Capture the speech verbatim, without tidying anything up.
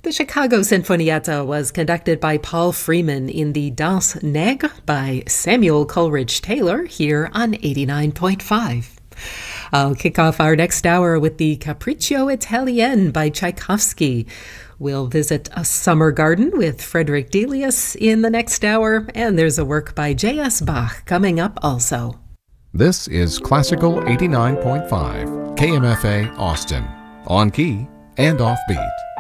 The Chicago Sinfonietta was conducted by Paul Freeman in the Danse Nègre by Samuel Coleridge Taylor here on eighty-nine point five. I'll kick off our next hour with the Capriccio Italien by Tchaikovsky. We'll visit a summer garden with Frederick Delius in the next hour, and there's a work by J S Bach coming up also. This is Classical eighty-nine point five, K M F A Austin, on key and offbeat.